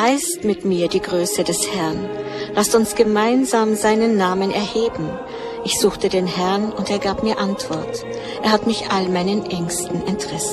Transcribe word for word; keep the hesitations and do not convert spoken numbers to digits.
preist mit mir die Größe des Herrn. Lasst uns gemeinsam seinen Namen erheben. Ich suchte den Herrn und er gab mir Antwort. Er hat mich all meinen Ängsten entrissen.